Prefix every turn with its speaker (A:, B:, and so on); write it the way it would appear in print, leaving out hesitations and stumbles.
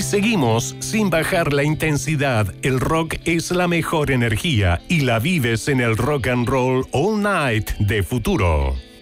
A: seguimos sin bajar la intensidad. El rock es la mejor energía y la vives en el Rock and Roll All Night de Futuro.